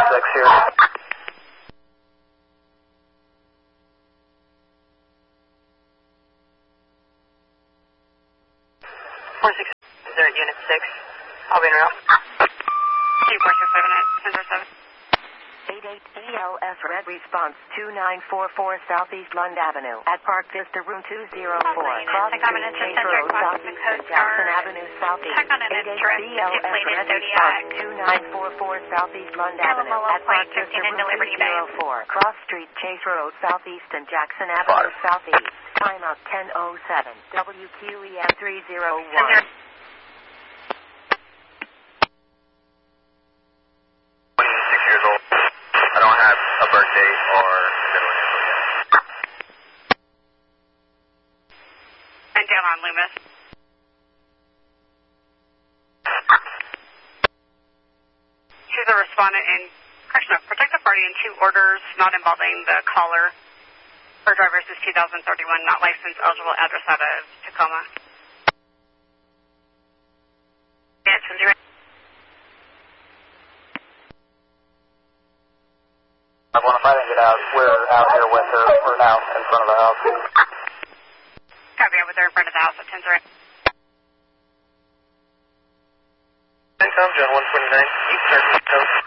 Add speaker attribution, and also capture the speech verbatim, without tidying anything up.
Speaker 1: six here.
Speaker 2: four six zero, Unit six. I'll be in route.
Speaker 3: two four six seven eight, ten seven.
Speaker 4: eight eight E L S Red Response two nine four four Southeast Lund Avenue at Park Vista Room two oh four. Cross Street, Chase Road, Southeast and Jackson Avenue, Southeast. eight eight E L S Red Response two nine four four Southeast Lund Avenue at Park Vista Room two oh four. Cross Street, Chase Road, Southeast and Jackson Avenue, Southeast. Timeout ten oh seven. W Q E M three oh one.
Speaker 1: Birthday or middle initial yet.
Speaker 3: And down on Loomis. She's a respondent in, correction, protective party in two orders not involving the caller. Her driver's is two thousand thirty-one, not licensed, eligible, address out of Tacoma. Yeah, it's zero.
Speaker 1: I want to find and get out. We're out here with her. We're now in front of the house.
Speaker 3: Copy, I'm with her in front of the house at ten zero.
Speaker 1: Income, John one twenty-nine, Eastern Coast.